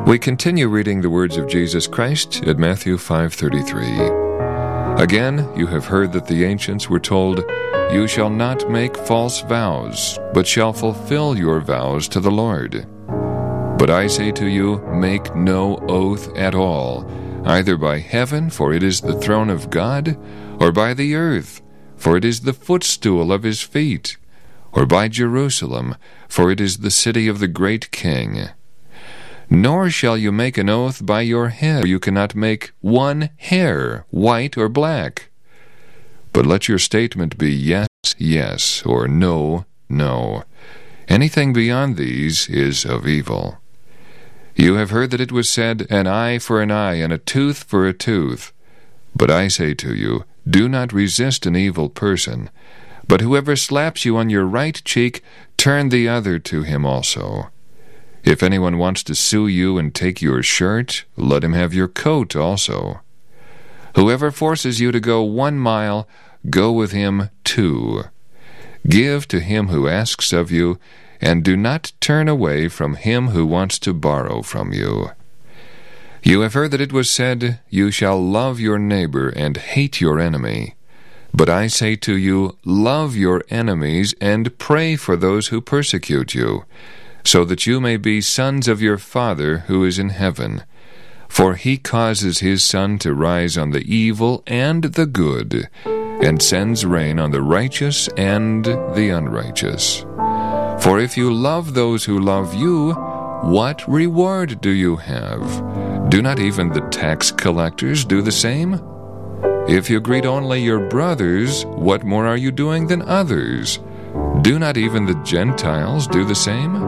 We continue reading the words of Jesus Christ at Matthew 5:33. Again, you have heard that the ancients were told, "You shall not make false vows, but shall fulfill your vows to the Lord." But I say to you, make no oath at all, either by heaven, for it is the throne of God, or by the earth, for it is the footstool of his feet, or by Jerusalem, for it is the city of the great King. Nor shall you make an oath by your head, for you cannot make one hair white or black. But let your statement be yes, yes, or no, no. Anything beyond these is of evil. You have heard that it was said, an eye for an eye, and a tooth for a tooth. But I say to you, do not resist an evil person, but whoever slaps you on your right cheek, turn the other to him also. If anyone wants to sue you and take your shirt, let him have your coat also. Whoever forces you to go 1 mile, go with him 2. Give to him who asks of you, and do not turn away from him who wants to borrow from you. You have heard that it was said, you shall love your neighbor and hate your enemy. But I say to you, love your enemies and pray for those who persecute you, so that you may be sons of your Father who is in heaven. For he causes his sun to rise on the evil and the good, and sends rain on the righteous and the unrighteous. For if you love those who love you, what reward do you have? Do not even the tax collectors do the same? If you greet only your brothers, what more are you doing than others? Do not even the Gentiles do the same?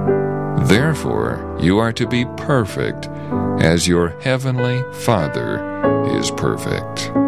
Therefore, you are to be perfect, as your heavenly Father is perfect.